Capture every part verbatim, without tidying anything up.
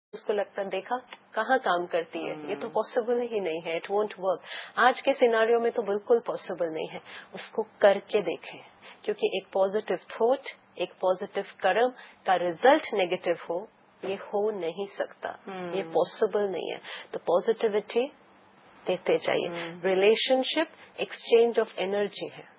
اس کو لگتا ہے دیکھا کہاں کام کرتی ہے, یہ تو پاسبل ہی نہیں ہے, اٹ وونٹ ورک. آج کے سیناریو میں تو بالکل پاسبل نہیں ہے. اس کو کر کے دیکھیں, کیونکہ ایک پازیٹو تھاٹ, ایک پازیٹو کرم کا ریزلٹ نیگیٹو ہو, یہ ہو نہیں سکتا, یہ پاسبل نہیں ہے. تو پازیٹیوٹی دیتے جائیے. Relation ship exchange of energy ہے.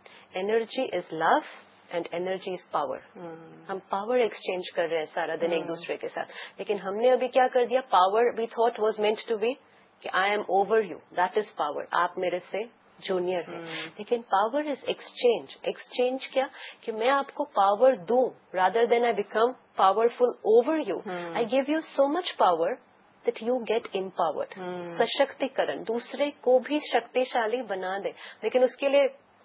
Energy is love and energy is power. ہم پاور ایکسچینج کر رہے ہیں سارا دن ایک دوسرے کے ساتھ, لیکن ہم نے ابھی کیا کر دیا, power we thought was meant to be کہ I am over you, that is power, آپ میرے سے جونیئر ہیں. لیکن پاور از ایکسچینج. ایکسچینج کیا کہ میں آپ کو پاور دوں, rather than I become powerful over you, I give you so much power that you get empowered. سشکتیکرن, دوسرے کو بھی شکتیشالی بنا دے, لیکن اس کے لیے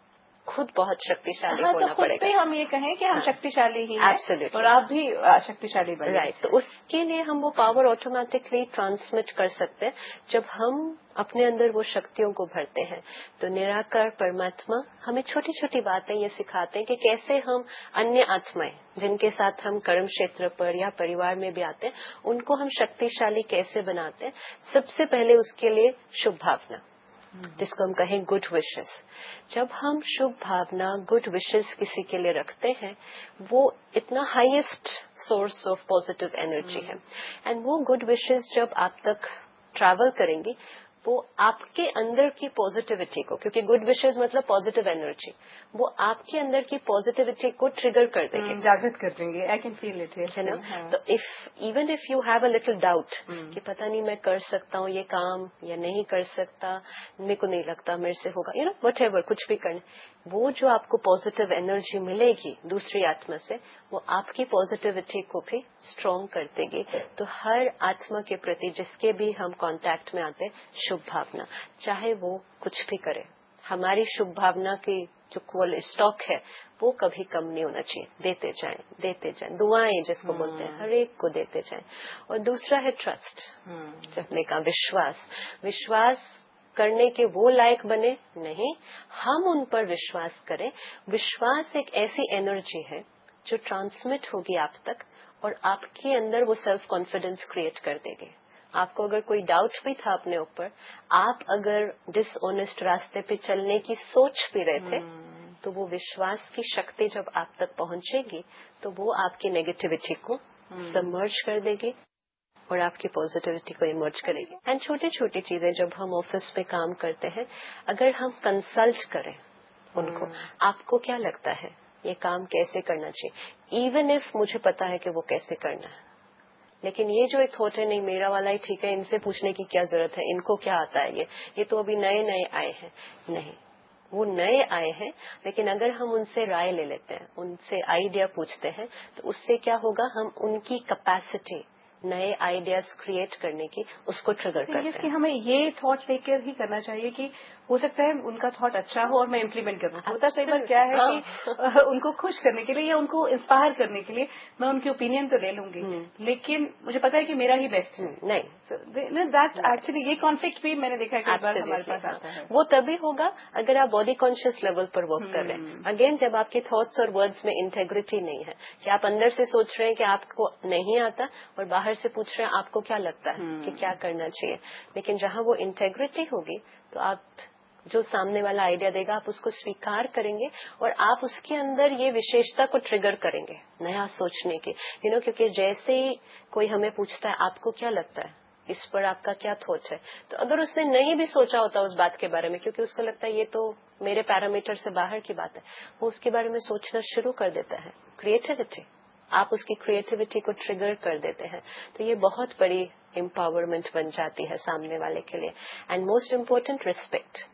خود بہت شکتیشالی ہونا پڑے گا. ہم یہ کہیں کہ ہم شکتیشالی ہی ہیں اور آپ بھی شکتیشالی بنے. رائٹ. تو اس کے لیے ہم وہ پاور آٹومیٹکلی ٹرانسمٹ کر سکتے ہیں جب ہم اپنے اندر وہ شکتیوں کو بھرتے ہیں. تو نراکار پرماتما ہمیں چھوٹی چھوٹی باتیں یہ سکھاتے ہیں کہ کیسے ہم انیہ آتمائیں جن کے ساتھ ہم کرم چھیتر پر یا پریوار میں بھی آتے ہیں, ان کو ہم شکتیشالی کیسے بناتے ہیں. سب سے پہلے اس کے لیے شبھ بھاونا, جس کو ہم کہیں گڈ وشز. جب ہم شبھ بھاونا, گڈ وشز کسی کے لیے رکھتے ہیں, وہ اتنا highest source of positive energy ہے. اینڈ وہ گڈ وشز جب آپ تک ٹریول کریں گی, وہ آپ کے اندر کی پازیٹیوٹی کو, کیونکہ گڈ وشز مطلب پازیٹیو انرجی, وہ آپ کے اندر کی پازیٹیوٹی کو ٹریگر کر دیں گے, جاگرت کر دیں گے. آئی کین فیل اٹ, ہے نا. تو if even if you have a little doubt کہ پتہ نہیں میں کر سکتا ہوں یہ کام یا نہیں کر سکتا, میرے کو نہیں لگتا میرے سے ہوگا, یو نو وٹ ایور, کچھ بھی کرنے, وہ جو آپ کو پازیٹیو انرجی ملے گی دوسری آتما سے, وہ آپ کی پازیٹیوٹی کو بھی اسٹرانگ کر دے گی. تو ہر آتما کے پرتی جس کے بھی ہم کانٹیکٹ میں آتے, شبھ بھاونا, چاہے وہ کچھ بھی کرے, ہماری شبھ بھاونا کی جو کول اسٹاک ہے وہ کبھی کم نہیں ہونا چاہیے. دیتے جائیں دیتے جائیں, دعائیں جس کو بولتے ہیں, ہر ایک کو دیتے جائیں. اور دوسرا ہے ٹرسٹ, جب نے کہا وشواس. وشواس کرنے کے وہ لائق بنے نہیں, ہم ان پر وشواس کریں. وشواس ایک ایسی انرجی ہے جو ٹرانسمٹ ہوگی آپ تک, اور آپ کے اندر وہ سیلف کانفیڈینس کریٹ کر دے گی. آپ کو اگر کوئی ڈاؤٹ بھی تھا اپنے اوپر, آپ اگر ڈس آنےسٹ راستے پہ چلنے کی سوچ بھی رہے تھے, تو وہ وشواس کی شکتی جب آپ تک پہنچے گی تو وہ آپ کی نیگیٹیوٹی کو سبمرج کر دے گی اور آپ کی پازیٹیوٹی کو ایمرج کرے گی. اینڈ چھوٹی چھوٹی چیزیں جب ہم آفس میں کام کرتے ہیں, اگر ہم کنسلٹ کریں ان کو, آپ کو کیا لگتا ہے یہ کام کیسے کرنا چاہیے, ایون اف مجھے پتا ہے کہ وہ کیسے کرنا ہے, لیکن یہ جو ایک تھاٹ ہے نہیں میرا والا ہی ٹھیک ہے, ان سے پوچھنے کی کیا ضرورت ہے, ان کو کیا آتا ہے, یہ یہ تو ابھی نئے نئے آئے ہیں. نہیں, وہ نئے آئے ہیں, لیکن اگر ہم ان سے رائے لے لیتے ہیں, ان سے آئیڈیا پوچھتے ہیں, تو اس سے کیا ہوگا, ہم ان کی کیپیسٹی نئے آئیڈیاز کریٹ کرنے کی اس کو ٹریگر کرتے ہیں. ہمیں یہ تھاٹ لے کر ہی کرنا چاہیے کہ ہو سکتا ہے ان کا تھاٹ اچھا ہو اور میں امپلیمنٹ کروں. ہوتا کئی بار کیا ہے کہ ان کو خوش کرنے کے لیے یا ان کو انسپائر کرنے کے لیے میں ان کی اوپینین تو لے لوں گی, لیکن مجھے پتا ہے کہ میرا ہی بیسٹ ہے. نہیں, دیٹ ایکچولی یہ کانفلکٹ بھی میں نے دیکھا کئی بار ہمارے پاس آتا ہے. وہ تبھی ہوگا اگر آپ باڈی کانشیس لیول پر ورک کر رہے ہیں. اگین, جب آپ کے تھاٹس اور ورڈز میں انٹیگریٹی نہیں ہے, کہ آپ اندر سے سوچ رہے ہیں کہ آپ کو نہیں آتا اور باہر سے پوچھ رہے ہیں آپ کو کیا لگتا ہے کہ کیا کرنا چاہیے. لیکن جہاں وہ انٹیگریٹی ہوگی تو آپ جو سامنے والا آئیڈیا دے گا آپ اس کو سویکار کریں گے, اور آپ اس کے اندر یہ وشیشتا کو ٹریگر کریں گے نیا سوچنے کی. یو نو کیونکہ جیسے ہی کوئی ہمیں پوچھتا ہے آپ کو کیا لگتا ہے, اس پر آپ کا کیا تھاٹ ہے, تو اگر اس نے نہیں بھی سوچا ہوتا اس بات کے بارے میں, کیونکہ اس کو لگتا ہے یہ تو میرے پیرامیٹر سے باہر کی بات ہے, وہ اس کے بارے میں سوچنا شروع کر دیتا ہے. کریٹیوٹی, آپ اس کی کریٹیوٹی کو ٹریگر کر دیتے ہیں, تو یہ بہت بڑی امپاورمنٹ بن جاتی ہے سامنے والے کے لیے. And most important, respect.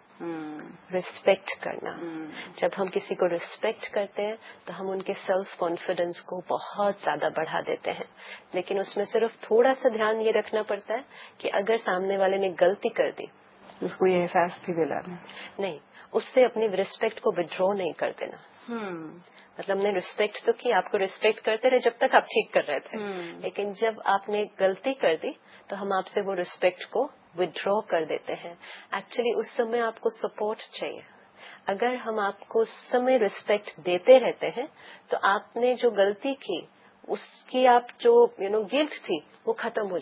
Respect کرنا. جب ہم کسی کو ریسپیکٹ کرتے ہیں تو ہم ان کے سیلف کانفیڈنس کو بہت زیادہ بڑھا دیتے ہیں. لیکن اس میں صرف تھوڑا سا دھیان یہ رکھنا پڑتا ہے کہ اگر سامنے والے نے غلطی کر دی, اس کو یہ احساس بھی دلانا نہیں, اس سے اپنی ریسپیکٹ کو ودرو نہیں کر دینا. مطلب ہم نے ریسپیکٹ تو کی, آپ کو ریسپیکٹ کرتے رہے جب تک آپ ٹھیک کر رہے تھے, لیکن جب آپ نے غلطی کر دی تو ہم آپ سے وہ ریسپیکٹ کو ودرو کر دیتے ہیں. ایکچولی اس سمے آپ کو سپورٹ چاہیے. اگر ہم آپ کو اس سمے ریسپیکٹ دیتے رہتے ہیں تو آپ نے جو غلطی کی اس کی آپ جو یو نو گلٹ تھی وہ ختم ہو